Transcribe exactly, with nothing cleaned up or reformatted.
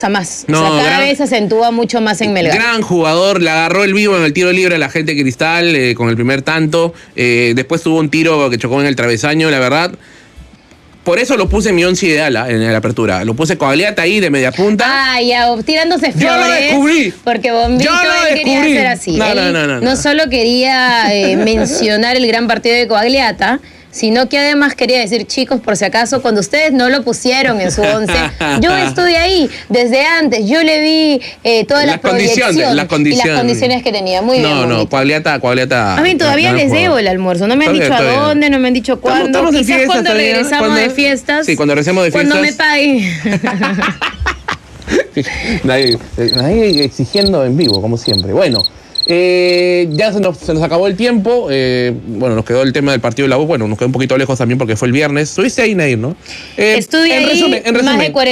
más. No, o sea, cada gran, vez se acentúa mucho más en Melgar. Gran jugador, le agarró el vivo en el tiro libre a la gente de Cristal eh, con el primer tanto. Eh, después tuvo un tiro que chocó en el travesaño, la verdad. Por eso lo puse en mi once ideal ¿eh? en la apertura. Lo puse Coagliata ahí de media punta. Ah, ya, tirándose flores. Yo lo descubrí. Porque Bombito Yo lo él quería descubrí. hacer así. No, Él no, no, no, no no. solo quería eh, mencionar el gran partido de Coagliata, sino que además quería decir, chicos, por si acaso, cuando ustedes no lo pusieron en su once, yo estuve ahí desde antes, yo le vi eh, todas las, las condiciones, proyecciones las condiciones. y las condiciones que tenía. Muy bien, No, no, Bombito. Coagliata, Coagliata. A mí todavía no, les no debo el almuerzo. No me han Está dicho bien, a está dónde, bien. no me han dicho cuándo. Estamos, estamos en Quizás fiestas cuando todavía, regresamos cuando- de fiestas. Sí, cuando regresemos de Cuando me fiestas. paguen. Nadie, nadie exigiendo en vivo, como siempre. Bueno, eh, ya se nos, se nos acabó el tiempo. Eh, bueno, nos quedó el tema del partido de la U. Bueno, nos quedó un poquito lejos también porque fue el viernes. Estuviste ahí, Nair, ¿no? Eh, Estuve en ahí resumen, en más resumen, de cuarenta